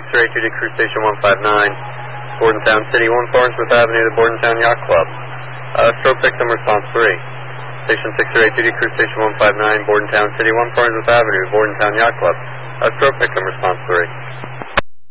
608 Crew Station 159, Bordentown City, 1 Farnsworth Avenue, the Bordentown Yacht Club. Stroke victim response 3. Station 608 Crew Station 159, Bordentown City, 1 Farnsworth Avenue, Bordentown Yacht Club. Stroke victim response 3.